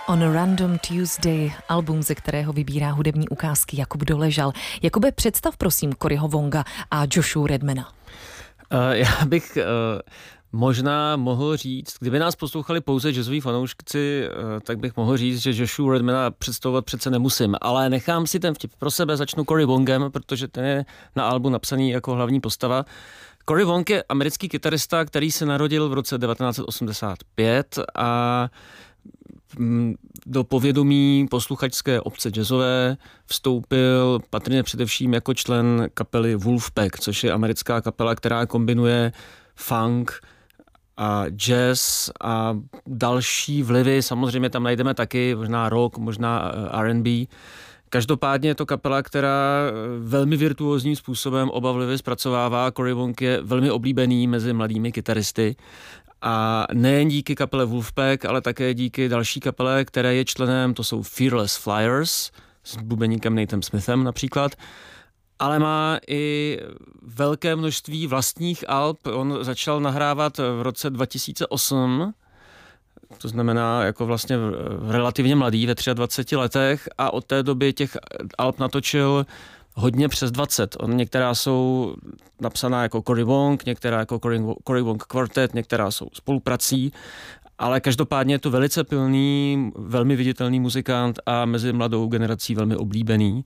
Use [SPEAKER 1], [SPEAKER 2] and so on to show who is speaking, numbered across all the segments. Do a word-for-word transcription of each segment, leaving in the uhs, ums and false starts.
[SPEAKER 1] On a Random Tuesday, album, ze kterého vybírá hudební ukázky Jakub Doležal. Jakube, představ prosím Coryho Wonga a Joshua Redmana.
[SPEAKER 2] Uh, já bych uh, možná mohl říct, kdyby nás poslouchali pouze jazzoví fanoušci, uh, tak bych mohl říct, že Joshua Redmana představovat přece nemusím, ale nechám si ten vtip pro sebe, začnu Cory Wongem, protože ten je na albu napsaný jako hlavní postava. Cory Wong je americký kytarista, který se narodil v roce devatenáct set osmdesát pět a do povědomí posluchačské obce jazzové vstoupil patrně především jako člen kapely Wolfpack, což je americká kapela, která kombinuje funk a jazz a další vlivy. Samozřejmě tam najdeme taky možná rock, možná R and B. Každopádně je to kapela, která velmi virtuózním způsobem oba vlivy zpracovává. Cory Wong je velmi oblíbený mezi mladými kytaristy. A nejen díky kapele Wolfpack, ale také díky další kapele, které je členem, to jsou Fearless Flyers s bubeníkem Nathanem Smithem například, ale má i velké množství vlastních alb. On začal nahrávat v roce dva tisíce osm, to znamená jako vlastně relativně mladý, ve dvaceti třech letech, a od té doby těch alb natočil hodně přes dvacet. On, některá jsou napsaná jako Cory Wong, některá jako Cory, Cory Wong Quartet, některá jsou spoluprací, ale každopádně je to velice pilný, velmi viditelný muzikant a mezi mladou generací velmi oblíbený.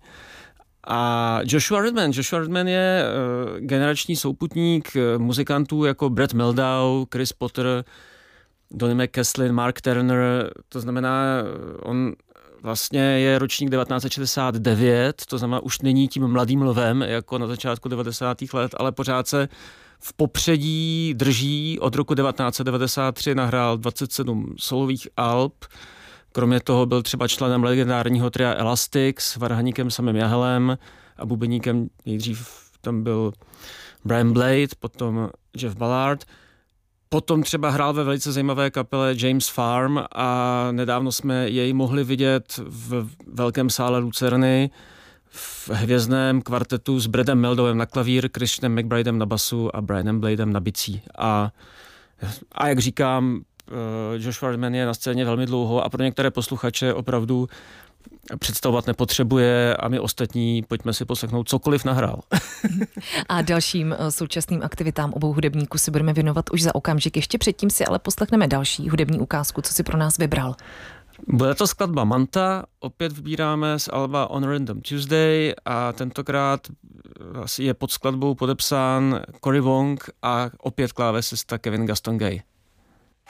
[SPEAKER 2] A Joshua Redman. Joshua Redman je uh, generační souputník uh, muzikantů jako Brad Mehldau, Chris Potter, Donny McCaslin, Mark Turner, to znamená, on vlastně je ročník devatenáct set šedesát devět, to znamená, už není tím mladým lvem, jako na začátku devadesátých let, ale pořád se v popředí drží. Od roku devatenáct set devadesát tři nahrál dvacet sedm solových alb. Kromě toho byl třeba členem legendárního tria Elastics s varhaníkem Samem Jahelem a bubeníkem nejdřív tam byl Brian Blade, potom Jeff Ballard. Potom třeba hrál ve velice zajímavé kapele James Farm a nedávno jsme jej mohli vidět v velkém sále Lucerny v hvězdném kvartetu s Bradem Meldowem na klavír, Christianem McBridem na basu a Brianem Bladem na bicí. A, a jak říkám, Joshua Redman je na scéně velmi dlouho a pro některé posluchače opravdu představovat nepotřebuje a my ostatní pojďme si poslechnout, cokoliv nahrál.
[SPEAKER 1] A dalším současným aktivitám obou hudebníků si budeme věnovat už za okamžik. Ještě předtím si ale poslechneme další hudební ukázku, co si pro nás vybral.
[SPEAKER 2] Bude to skladba Manta, opět vybíráme z alba On Random Tuesday a tentokrát je pod skladbou podepsán Cory Wong a opět klávesista Kevin Gaston Gay.